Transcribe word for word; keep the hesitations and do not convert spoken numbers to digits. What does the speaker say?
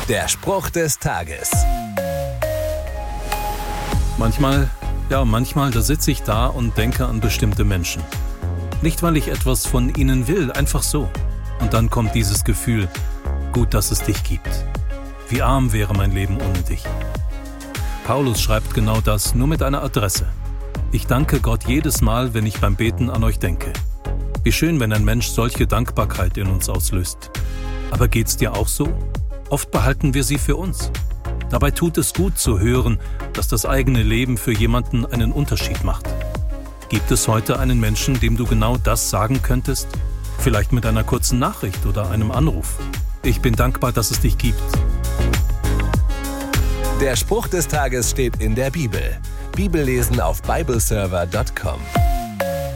Der Spruch des Tages. Manchmal, ja, manchmal, da sitze ich da und denke an bestimmte Menschen. Nicht, weil ich etwas von ihnen will, einfach so. Und dann kommt dieses Gefühl, gut, dass es dich gibt. Wie arm wäre mein Leben ohne dich. Paulus schreibt genau das, nur mit einer Adresse. Ich danke Gott jedes Mal, wenn ich beim Beten an euch denke. Wie schön, wenn ein Mensch solche Dankbarkeit in uns auslöst. Aber geht's dir auch so? Oft behalten wir sie für uns. Dabei tut es gut zu hören, dass das eigene Leben für jemanden einen Unterschied macht. Gibt es heute einen Menschen, dem du genau das sagen könntest? Vielleicht mit einer kurzen Nachricht oder einem Anruf. Ich bin dankbar, dass es dich gibt. Der Spruch des Tages steht in der Bibel. Bibellesen auf bibleserver punkt com.